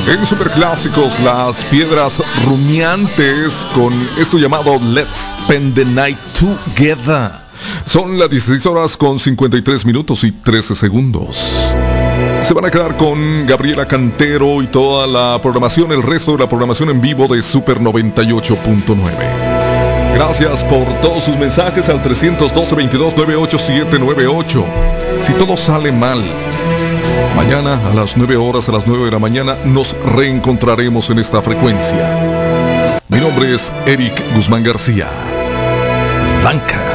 En Superclásicos, las piedras rumiantes con esto llamado Let's Spend the Night Together. Son las 16 horas con 53 minutos y 13 segundos. Se van a quedar con Gabriela Cantero y toda la programación, el resto de la programación en vivo de Super 98.9. Gracias por todos sus mensajes al 312-22-98798. Si todo sale mal, mañana a las 9 horas, a las 9 de la mañana, nos reencontraremos en esta frecuencia. Mi nombre es Eric Guzmán García. Blanca.